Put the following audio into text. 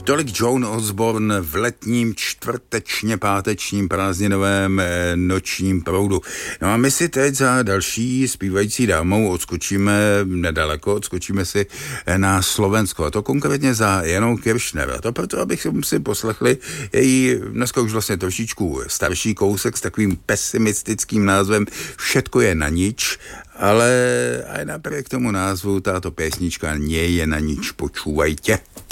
Tolik Joan Osborne v letním čtvrtečně pátečním prázdninovém nočním proudu. No a my si teď za další zpívající dámou odskočíme nedaleko, odskočíme si na Slovensko, a to konkrétně za Janou Kiršner. A to proto, abychom si poslechli její dneska už vlastně trošičku starší kousek s takovým pesimistickým názvem Všetko je na nič, ale aj napriek tomu názvu táto piesnička nie je na nič, počúvajte.